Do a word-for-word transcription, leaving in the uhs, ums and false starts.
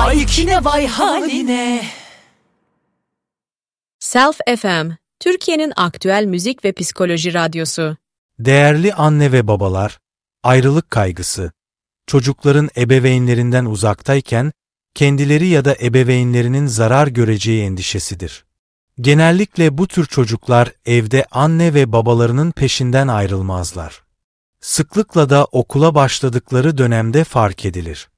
Vay kine vay haline. Self F M, Türkiye'nin aktüel müzik ve psikoloji radyosu. Değerli anne ve babalar, ayrılık kaygısı, çocukların ebeveynlerinden uzaktayken, kendileri ya da ebeveynlerinin zarar göreceği endişesidir. Genellikle bu tür çocuklar evde anne ve babalarının peşinden ayrılmazlar. Sıklıkla da okula başladıkları dönemde fark edilir.